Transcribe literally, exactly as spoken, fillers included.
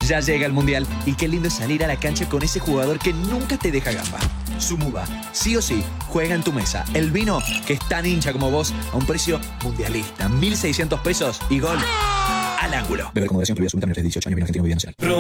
Ya llega el Mundial y qué lindo es salir a la cancha con ese jugador que nunca te deja gamba. Sumuba, sí o sí, juega en tu mesa. El vino que es tan hincha como vos a un precio mundialista. mil seiscientos pesos y gol al ángulo. Beber con moderación, prohibida absoluta, menores de dieciocho años, vino Argentino, bebida nacional.